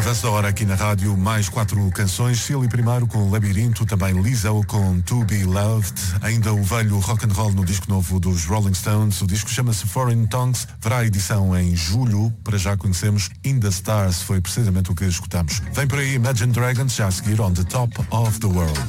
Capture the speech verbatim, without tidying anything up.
avanço da hora aqui na rádio, mais quatro canções. Silly primeiro com Labirinto, também Lizzo com To Be Loved, ainda o velho rock and roll no disco novo dos Rolling Stones. O disco chama-se Foreign Tongues, verá edição em julho. Para já conhecemos In The Stars, foi precisamente o que escutamos. Vem por aí Imagine Dragons, já a seguir On The Top of the World.